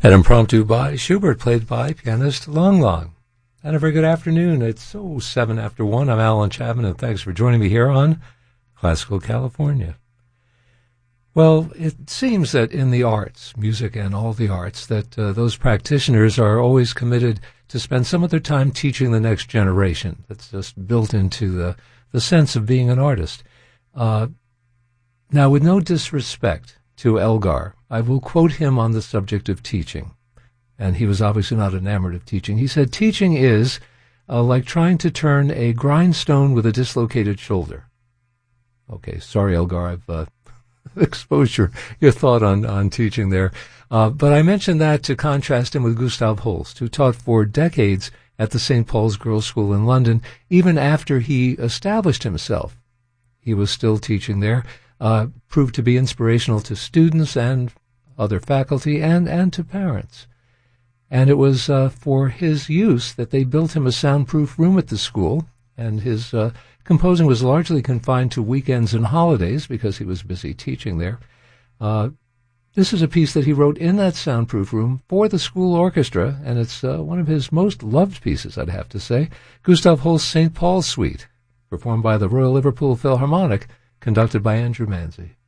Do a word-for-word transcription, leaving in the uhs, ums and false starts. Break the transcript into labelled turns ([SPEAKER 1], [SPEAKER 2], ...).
[SPEAKER 1] An impromptu by Schubert, played by pianist Long Long. And a very good afternoon. It's oh seven after one. I'm Alan Chapman, and thanks for joining me here on Classical California. Well, it seems that in the arts, music and all the arts, that uh, those practitioners are always committed to spend some of their time teaching the next generation. That's just built into the, the sense of being an artist. Uh, now, with no disrespect to Elgar, I will quote him on the subject of teaching. And he was obviously not enamored of teaching. He said, teaching is uh, like trying to turn a grindstone with a dislocated shoulder. Okay, sorry, Elgar, I've uh, exposed your, your thought on, on teaching there. Uh, but I mentioned that to contrast him with Gustav Holst, who taught for decades at the Saint Paul's Girls' School in London. Even after he established himself, he was still teaching there. Uh, proved to be inspirational to students and other faculty and, and to parents. And it was uh, for his use that they built him a soundproof room at the school, and his uh, composing was largely confined to weekends and holidays because he was busy teaching there. Uh, this is a piece that he wrote in that soundproof room for the school orchestra, and it's uh, one of his most loved pieces, I'd have to say, Gustav Holst's Saint Paul's Suite, performed by the Royal Liverpool Philharmonic, conducted by Andrew Manzi.